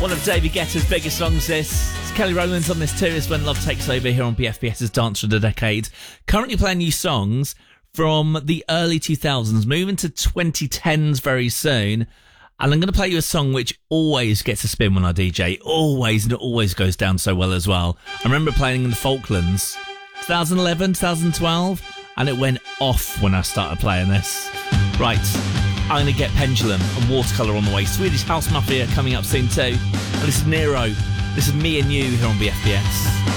One of David Guetta's biggest songs, this. It's Kelly Rowland's on this too. It's When Love Takes Over here on BFBS's Dance for the Decade. Currently playing new songs from the early 2000s, moving to 2010s very soon. And I'm going to play you a song which always gets a spin when I DJ. Always, and it always goes down so well as well. I remember playing in the Falklands, 2011, 2012, and it went off when I started playing this. Right, I'm going to get Pendulum and Watercolour on the way. Swedish House Mafia coming up soon too. And this is Nero. This is Me and You here on BFBS.